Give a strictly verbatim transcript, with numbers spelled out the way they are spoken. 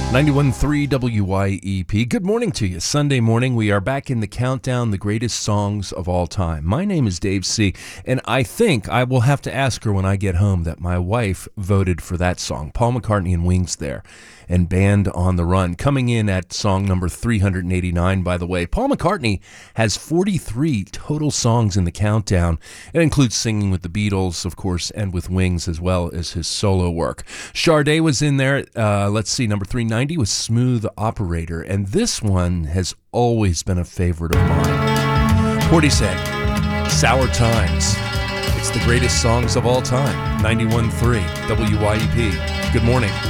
ninety-one point three W Y E P. Good morning to you. Sunday morning, we are back in the countdown, the greatest songs of all time. My name is Dave C., and I think I will have to ask her when I get home that my wife voted for that song. Paul McCartney and Wings there, and Band on the Run. Coming in at song number three hundred eighty-nine, by the way. Paul McCartney has forty-three total songs in the countdown. It includes singing with the Beatles, of course, and with Wings, as well as his solo work. Sade was in there. Uh, let's see, number three ninety was Smooth Operator, and this one has always been a favorite of mine. Portishead, Sour Times. It's the greatest songs of all time. ninety-one point three W Y E P. Good morning.